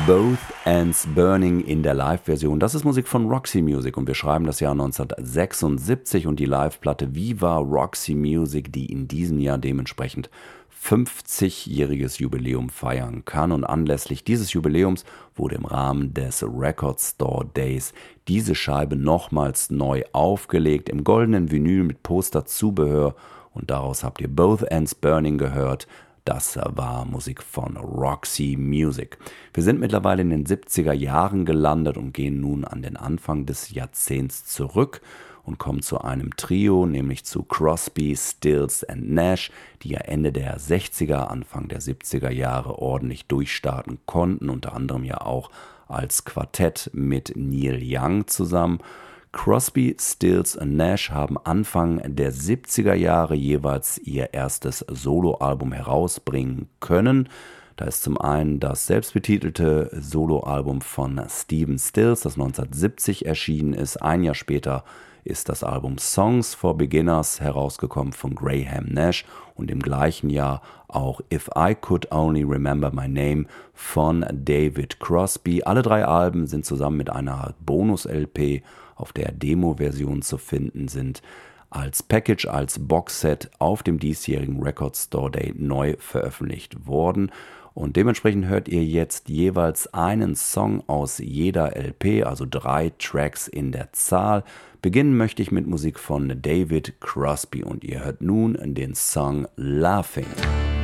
Both Ends Burning in der Live-Version. Das ist Musik von Roxy Music und wir schreiben das Jahr 1976 und die Live-Platte Viva Roxy Music, die in diesem Jahr dementsprechend 50-jähriges Jubiläum feiern kann. Und anlässlich dieses Jubiläums wurde im Rahmen des Record Store Days diese Scheibe nochmals neu aufgelegt, im goldenen Vinyl mit Posterzubehör, und daraus habt ihr Both Ends Burning gehört. Das war Musik von Roxy Music. Wir sind mittlerweile in den 70er Jahren gelandet und gehen nun an den Anfang des Jahrzehnts zurück und kommen zu einem Trio, nämlich zu Crosby, Stills and Nash, die ja Ende der 60er, Anfang der 70er Jahre ordentlich durchstarten konnten, unter anderem ja auch als Quartett mit Neil Young zusammen. Crosby, Stills und Nash haben Anfang der 70er Jahre jeweils ihr erstes Soloalbum herausbringen können. Da ist zum einen das selbstbetitelte Soloalbum von Stephen Stills, das 1970 erschienen ist. Ein Jahr später ist das Album Songs for Beginners herausgekommen von Graham Nash und im gleichen Jahr auch If I Could Only Remember My Name von David Crosby. Alle drei Alben sind zusammen mit einer Bonus-LP, auf der Demo-Versionen zu finden sind, als Package, als Boxset auf dem diesjährigen Record Store Day neu veröffentlicht worden. Und dementsprechend hört ihr jetzt jeweils einen Song aus jeder LP, also 3 Tracks in der Zahl. Beginnen möchte ich mit Musik von David Crosby und ihr hört nun den Song Laughing.